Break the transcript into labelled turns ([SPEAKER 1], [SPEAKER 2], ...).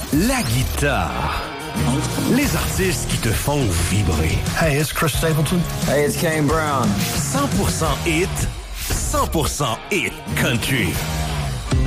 [SPEAKER 1] la guitare. Les artistes qui te font vibrer.
[SPEAKER 2] Hey, it's Chris Stapleton.
[SPEAKER 3] Hey, it's Kane Brown.
[SPEAKER 1] 100% hit, 100% hit country.